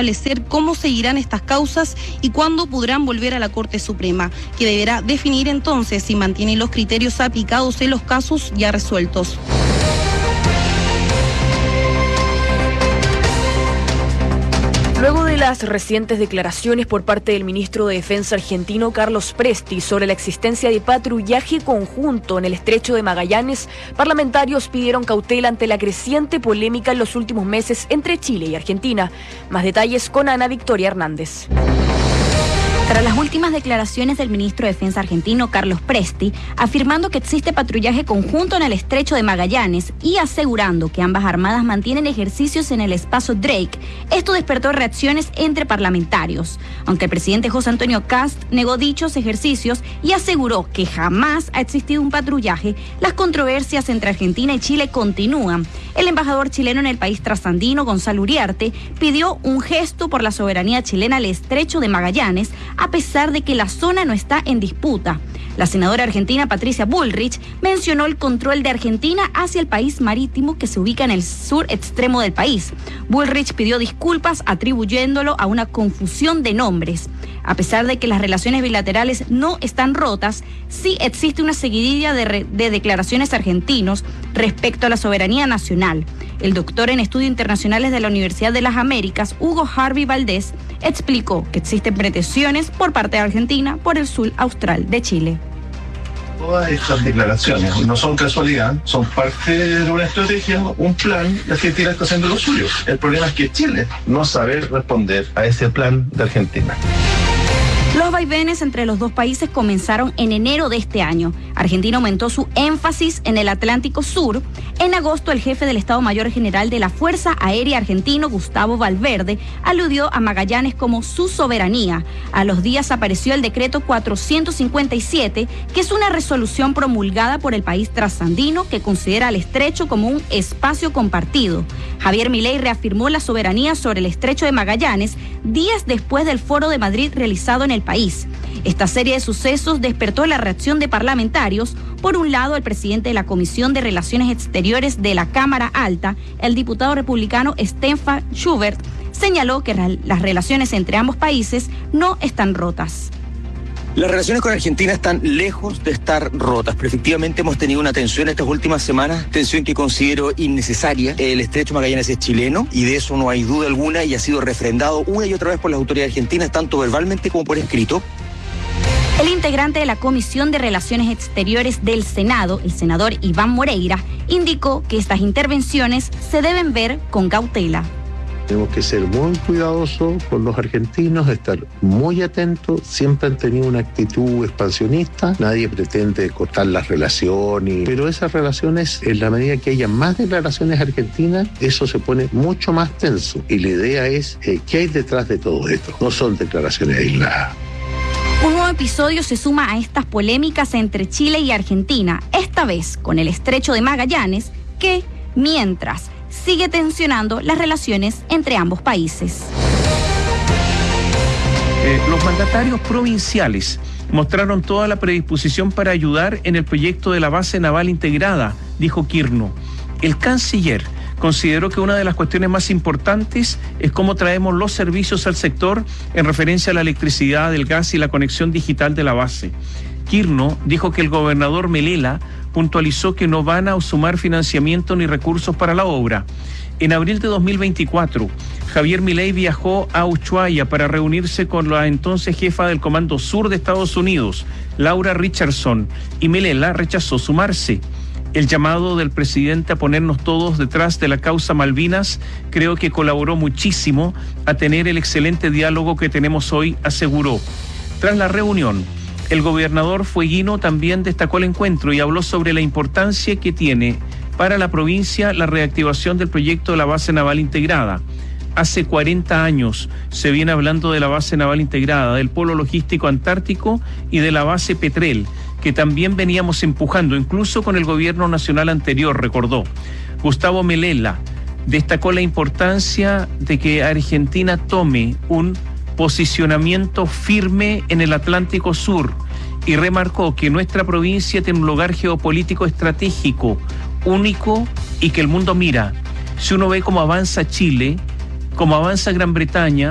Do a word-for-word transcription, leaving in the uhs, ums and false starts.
establecer cómo seguirán estas causas y cuándo podrán volver a la Corte Suprema, que deberá definir entonces si mantiene los criterios aplicados en los casos ya resueltos. Luego de las recientes declaraciones por parte del ministro de Defensa argentino Carlos Presti sobre la existencia de patrullaje conjunto en el estrecho de Magallanes, parlamentarios pidieron cautela ante la creciente polémica en los últimos meses entre Chile y Argentina. Más detalles con Ana Victoria Hernández. Tras las últimas declaraciones del ministro de Defensa argentino Carlos Presti, afirmando que existe patrullaje conjunto en el estrecho de Magallanes y asegurando que ambas armadas mantienen ejercicios en el espacio Drake, esto despertó reacciones entre parlamentarios. Aunque el presidente José Antonio Kast negó dichos ejercicios y aseguró que jamás ha existido un patrullaje, las controversias entre Argentina y Chile continúan. El embajador chileno en el país trasandino, Gonzalo Uriarte, pidió un gesto por la soberanía chilena al estrecho de Magallanes, a pesar de que la zona no está en disputa. La senadora argentina Patricia Bullrich mencionó el control de Argentina hacia el país marítimo que se ubica en el sur extremo del país. Bullrich pidió disculpas atribuyéndolo a una confusión de nombres. A pesar de que las relaciones bilaterales no están rotas, sí existe una seguidilla de, re- de declaraciones argentinos respecto a la soberanía nacional. El doctor en estudios internacionales de la Universidad de las Américas, Hugo Harvey Valdés, explicó que existen pretensiones por parte de Argentina por el sur austral de Chile. Todas estas declaraciones no son casualidad, son parte de una estrategia, un plan, y Argentina está haciendo lo suyo. El problema es que Chile no sabe responder a ese plan de Argentina. Los vaivenes entre los dos países comenzaron en enero de este año. Argentina aumentó su énfasis en el Atlántico Sur. En agosto, el jefe del Estado Mayor General de la Fuerza Aérea Argentino, Gustavo Valverde, aludió a Magallanes como su soberanía. A los días apareció el decreto cuatrocientos cincuenta y siete, que es una resolución promulgada por el país trasandino que considera al estrecho como un espacio compartido. Javier Milei reafirmó la soberanía sobre el estrecho de Magallanes días después del Foro de Madrid realizado en el país. Esta serie de sucesos despertó la reacción de parlamentarios. Por un lado, el presidente de la Comisión de Relaciones Exteriores de la Cámara Alta, el diputado republicano Stefan Schubert, señaló que las relaciones entre ambos países no están rotas. Las relaciones con Argentina están lejos de estar rotas, pero efectivamente hemos tenido una tensión estas últimas semanas, tensión que considero innecesaria. El estrecho Magallanes es chileno y de eso no hay duda alguna y ha sido refrendado una y otra vez por las autoridades argentinas, tanto verbalmente como por escrito. El integrante de la Comisión de Relaciones Exteriores del Senado, el senador Iván Moreira, indicó que estas intervenciones se deben ver con cautela. Tenemos que ser muy cuidadosos con los argentinos, estar muy atentos. Siempre han tenido una actitud expansionista. Nadie pretende cortar las relaciones, pero esas relaciones, en la medida que haya más declaraciones argentinas, eso se pone mucho más tenso. Y la idea es, eh, ¿qué hay detrás de todo esto? No son declaraciones aisladas. Un nuevo episodio se suma a estas polémicas entre Chile y Argentina, esta vez con el estrecho de Magallanes, que, mientras sigue tensionando las relaciones entre ambos países. Eh, los mandatarios provinciales mostraron toda la predisposición para ayudar en el proyecto de la base naval integrada, dijo Kirchner. El canciller consideró que una de las cuestiones más importantes es cómo traemos los servicios al sector en referencia a la electricidad, el gas y la conexión digital de la base. Kirchner dijo que el gobernador Melela puntualizó que no van a sumar financiamiento ni recursos para la obra. En abril de dos mil veinticuatro, Javier Milei viajó a Ushuaia para reunirse con la entonces jefa del Comando Sur de Estados Unidos, Laura Richardson, y Melela rechazó sumarse. El llamado del presidente a ponernos todos detrás de la causa Malvinas creo que colaboró muchísimo a tener el excelente diálogo que tenemos hoy, aseguró. Tras la reunión, el gobernador Fueguino también destacó el encuentro y habló sobre la importancia que tiene para la provincia la reactivación del proyecto de la base naval integrada. Hace cuarenta años se viene hablando de la base naval integrada, del polo logístico antártico y de la base Petrel, que también veníamos empujando, incluso con el gobierno nacional anterior, recordó. Gustavo Melela destacó la importancia de que Argentina tome un posicionamiento firme en el Atlántico Sur y remarcó que nuestra provincia tiene un lugar geopolítico estratégico, único y que el mundo mira. Si uno ve cómo avanza Chile, cómo avanza Gran Bretaña,